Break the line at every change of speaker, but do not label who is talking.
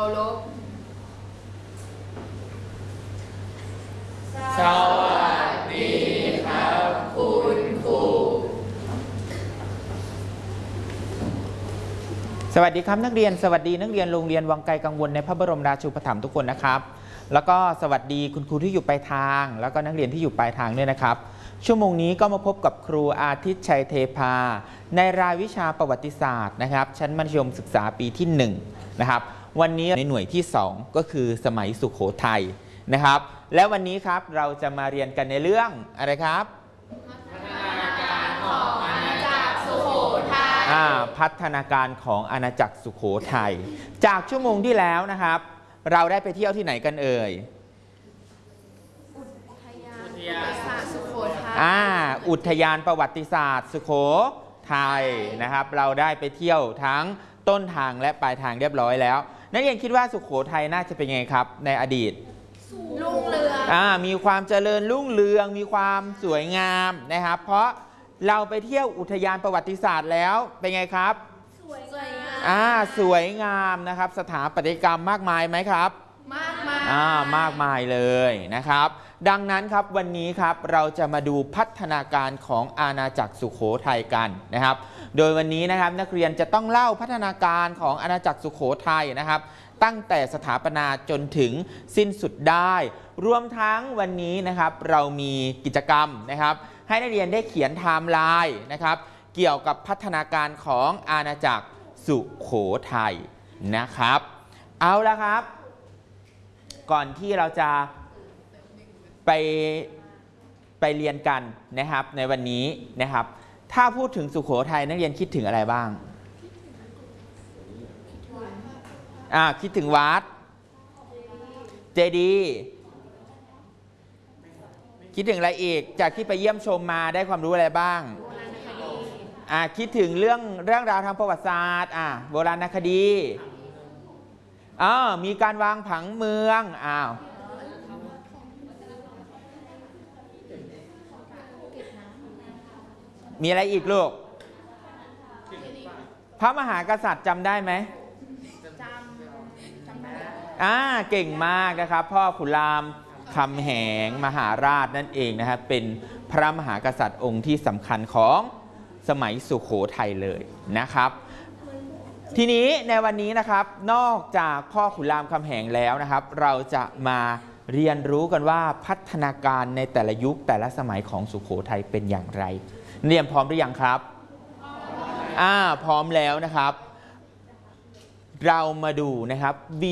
ารพ
สวัสดีครับคุณครู
สวัสดีครับนักเรียนสวัสดีนักเรียนโรงเรียนวังไกลกังวลในพระบรมราชูปถัมภ์ทุกคนนะครับแล้วก็สวัสดีคุณครูที่อยู่ปลายทางแล้วก็นักเรียนที่อยู่ปลายทางด้วยนะครับชั่วโมงนี้ก็มาพบกับครูอาทิตย์ชัยเทพาในรายวิชาประวัติศาสตร์นะครับชั้นมัธยมศึกษาปีที่1นะครับวันนี้ในหน่วยที่2ก็คือสมัยสุโขทัยนะครับและวันนี้ครับเราจะมาเรียนกันในเรื่องอะไรครับพัฒนาการของอาณาจักรสุโขทัยจากชั่วโมงที่แล้วนะครับเราได้ไปเที่ยวที่ไหนกันเอ่ยอุทยานประวัติศาสตร์สุโขทัยนะครับเราได้ไปเที่ยวทั้งต้นทางและปลายทางเรียบร้อยแล้วนักเรียนคิดว่าสุโขทัยน่าจะเป็นไงครับในอดีต
รุ่งเรือง
มีความเจริญรุ่งเรืองมีความสวยงามนะครับเพราะเราไปเที่ยวอุทยานประวัติศาสตร์แล้วเป็นไงครับ
สวยงาม
สวยงามนะครับสถาปัตยกรรมมากมายไหมครับ
มากมาย
มากมายเลยนะครับดังนั้นครับวันนี้ครับเราจะมาดูพัฒนาการของอาณาจักรสุโขทัยกันนะครับโดยวันนี้นะครับนักเรียนจะต้องเล่าพัฒนาการของอาณาจักรสุโขทัยนะครับตั้งแต่สถาปนาจนถึงสิ้นสุดได้รวมทั้งวันนี้นะครับเรามีกิจกรรมนะครับให้นักเรียนได้เขียนไทม์ไลน์นะครับเกี่ยวกับพัฒนาการของอาณาจักรสุโขทัยนะครับเอาละครับก่อนที่เราจะไปเรียนกันนะครับในวันนี้นะครับถ้าพูดถึงสุโขทัยนักเรียนคิดถึงอะไรบ้างคิดถึงวัดเจดีย์คิดถึงอะไรอีกจากที่ไปเยี่ยมชมมาได้ความรู้อะไรบ้างคิดถึงเรื่องราวทางประวัติศาสตร์โบราณคดีมีการวางผังเมืองมีอะไรอีกลูกพระมหากษัตริย์จำได้ไหมจำได้เก่งมากนะครับพ่อขุนรามคำแหงมหาราชนั่นเองนะครับเป็นพระมหากษัตริย์องค์ที่สำคัญของสมัยสุโขทัยเลยนะครับทีนี้ในวันนี้นะครับนอกจากพ่อขุนรามคำแหงแล้วนะครับเราจะมาเรียนรู้กันว่าพัฒนาการในแต่ละยุคแต่ละสมัยของสุโขทัยเป็นอย่างไรเรียนพร้อมหรือยังครับพร้อมแล้วนะครับเรามาดูนะครับ